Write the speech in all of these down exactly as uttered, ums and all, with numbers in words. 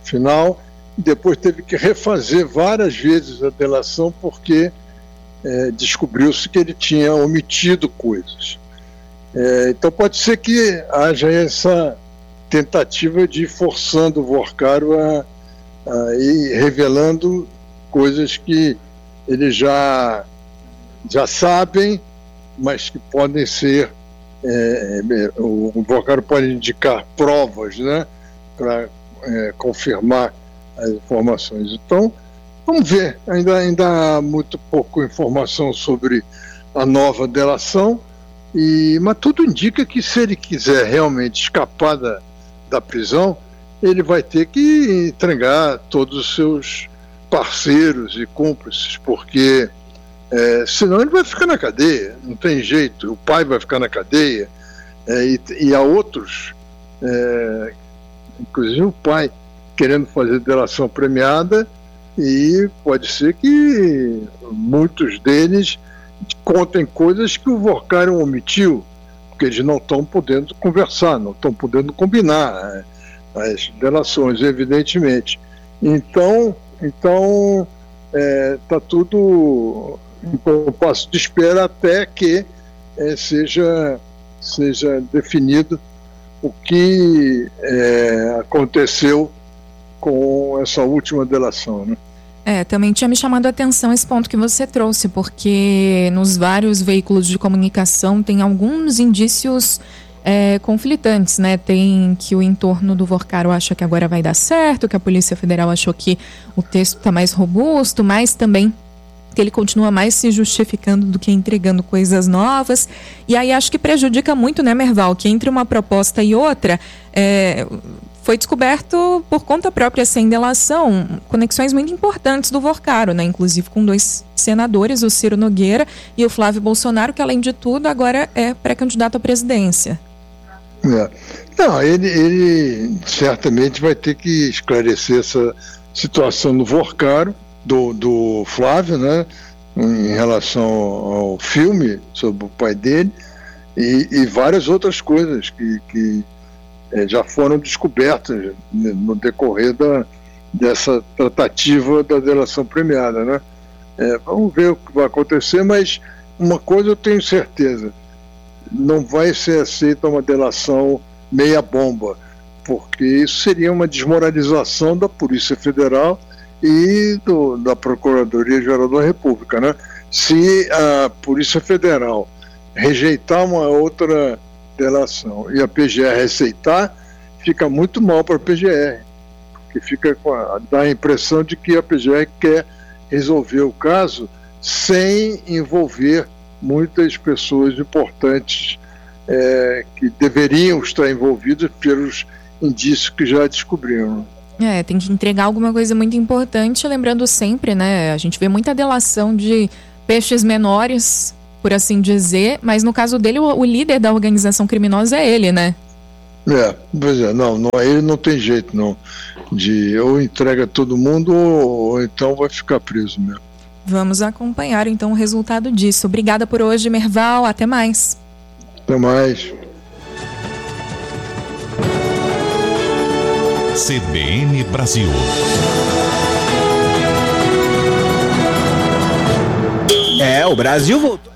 final, e depois teve que refazer várias vezes a delação porque é, descobriu-se que ele tinha omitido coisas. É, então pode ser que haja essa tentativa de ir forçando o Vorcaro a, a ir revelando coisas que eles já, já sabem, mas que podem ser, é, o, o Vorcaro pode indicar provas, né, para é, confirmar as informações. Então, vamos ver, ainda, ainda há muito pouco informação sobre a nova delação, e, mas tudo indica que se ele quiser realmente escapar da, da prisão, ele vai ter que entregar todos os seus parceiros e cúmplices, porque é, senão ele vai ficar na cadeia, não tem jeito, o pai vai ficar na cadeia, é, e, e há outros, é, inclusive o pai querendo fazer delação premiada, e pode ser que muitos deles contem coisas que o Vorcaro omitiu, porque eles não estão podendo conversar, não estão podendo combinar, né, as delações, evidentemente. Então, então está é, tudo em compasso de espera até que é, seja, seja definido o que é, aconteceu com essa última delação, né? É, também tinha me chamado a atenção esse ponto que você trouxe, porque nos vários veículos de comunicação tem alguns indícios é, conflitantes, né? Tem que o entorno do Vorcaro acha que agora vai dar certo, que a Polícia Federal achou que o texto está mais robusto, mas também que ele continua mais se justificando do que entregando coisas novas. E aí acho que prejudica muito, né, Merval, que entre uma proposta e outra, é, foi descoberto por conta própria, sem delação, conexões muito importantes do Vorcaro, né, inclusive com dois senadores, o Ciro Nogueira e o Flávio Bolsonaro, que além de tudo agora é pré-candidato à presidência. É. Não, ele, ele certamente vai ter que esclarecer essa situação do Vorcaro, do, do Flávio, né, em relação ao filme sobre o pai dele, e, e várias outras coisas que, que é, já foram descobertas no decorrer da, dessa tratativa da delação premiada, né? É, vamos ver o que vai acontecer, mas uma coisa eu tenho certeza: não vai ser aceita uma delação meia bomba, porque isso seria uma desmoralização da Polícia Federal e do, da Procuradoria-Geral da República, né? Se a Polícia Federal rejeitar uma outra delação e a P G R aceitar, fica muito mal para a P G R, porque fica com a, dá a impressão de que a P G R quer resolver o caso sem envolver muitas pessoas importantes é, que deveriam estar envolvidas pelos indícios que já descobriram. É, tem que entregar alguma coisa muito importante, lembrando sempre, né, a gente vê muita delação de peixes menores, por assim dizer, mas no caso dele, o, o líder da organização criminosa é ele, né? É, pois é, não, não, ele não tem jeito, não, de ou entrega todo mundo ou, ou então vai ficar preso mesmo. Vamos acompanhar então o resultado disso. Obrigada por hoje, Merval, até mais. Até mais. C B N Brasil. É, o Brasil voltou.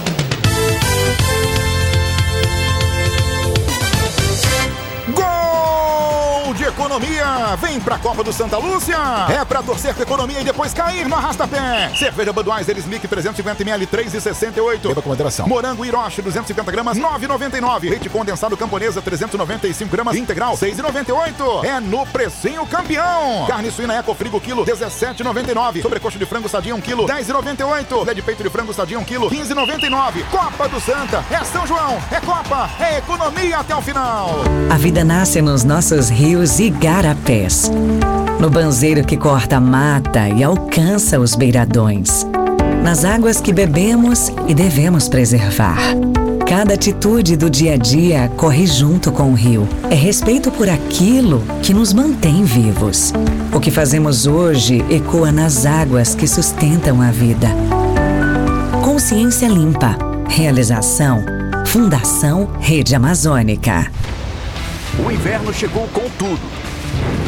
Gol de economia! Vem pra Copa do Santa Lúcia! É pra torcer com economia e depois cair no arrasta-pé! Cerveja Budweiser Slick trezentos e cinquenta mililitros, três reais e sessenta e oito centavos. Beba com moderação. Morango Hiroshi duzentos e cinquenta gramas, nove reais e noventa e nove centavos. Leite condensado Camponesa trezentos e noventa e cinco gramas, integral, seis reais e noventa e oito centavos. É no precinho campeão! Carne suína Ecofrigo quilo, dezessete reais e noventa e nove centavos. Sobrecoxa de frango sadia um quilo, dez reais e noventa e oito centavos. Filé de peito de frango sadia um quilo, quinze reais e noventa e nove centavos. Copa do Santa, é São João, é Copa, é economia até o final. A vida nasce nos nossos rios e igarapés, no banzeiro que corta a mata e alcança os beiradões, nas águas que bebemos e devemos preservar. Cada atitude do dia a dia corre junto com o rio. É respeito por aquilo que nos mantém vivos. O que fazemos hoje ecoa nas águas que sustentam a vida. Consciência Limpa. Realização Fundação Rede Amazônica. O inverno chegou com tudo.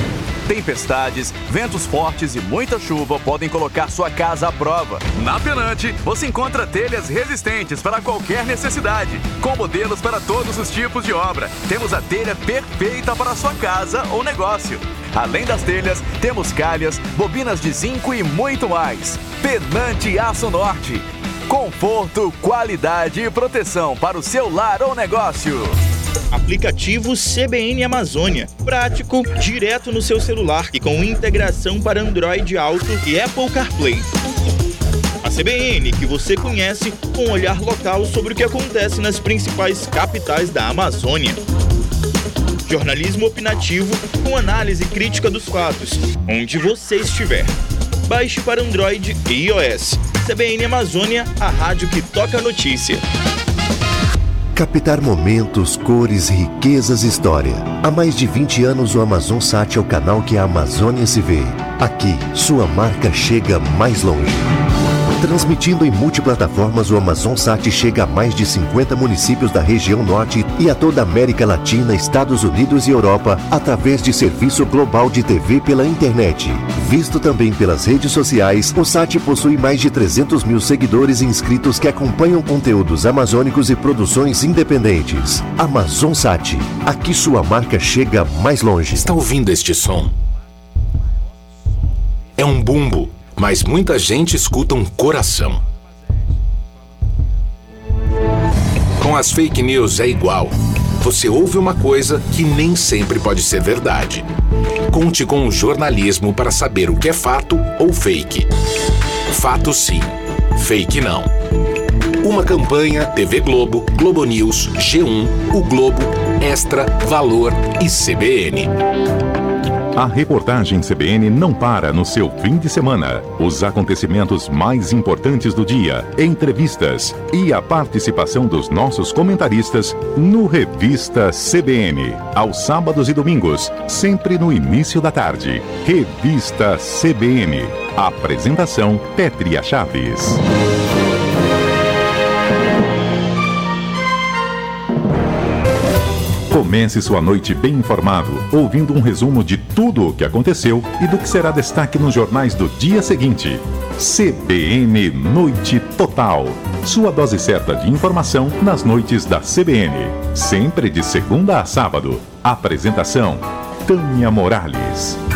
Tempestades, ventos fortes e muita chuva podem colocar sua casa à prova. Na Penante, você encontra telhas resistentes para qualquer necessidade, com modelos para todos os tipos de obra. Temos a telha perfeita para a sua casa ou negócio. Além das telhas, temos calhas, bobinas de zinco e muito mais. Penante Aço Norte. Conforto, qualidade e proteção para o seu lar ou negócio. Aplicativo C B N Amazônia. Prático, direto no seu celular e com integração para Android Auto e Apple CarPlay. A C B N que você conhece com um olhar local sobre o que acontece nas principais capitais da Amazônia. Jornalismo opinativo com análise crítica dos fatos, onde você estiver. Baixe para Android e iOS. C B N Amazônia, a rádio que toca a notícia. Captar momentos, cores, riquezas e história. Há mais de vinte anos o AmazonSat é o canal que a Amazônia se vê. Aqui, sua marca chega mais longe. Transmitindo em multiplataformas, o AmazonSat chega a mais de cinquenta municípios da região norte e a toda a América Latina, Estados Unidos e Europa, através de serviço global de T V pela internet. Visto também pelas redes sociais, o Sat possui mais de trezentos mil seguidores e inscritos que acompanham conteúdos amazônicos e produções independentes. AmazonSat, aqui sua marca chega mais longe. Está ouvindo este som? É um bumbo. Mas muita gente escuta um coração. Com as fake news é igual. Você ouve uma coisa que nem sempre pode ser verdade. Conte com o jornalismo para saber o que é fato ou fake. Fato sim, fake não. Uma campanha T V Globo, Globo News, G um, O Globo, Extra, Valor e C B N. A reportagem C B N não para no seu fim de semana. Os acontecimentos mais importantes do dia, entrevistas e a participação dos nossos comentaristas no Revista C B N. Aos sábados e domingos, sempre no início da tarde. Revista C B N. Apresentação Pétria Chaves. Comece sua noite bem informado, ouvindo um resumo de tudo o que aconteceu e do que será destaque nos jornais do dia seguinte. C B N Noite Total. Sua dose certa de informação nas noites da C B N. Sempre de segunda a sábado. Apresentação: Tânia Morales.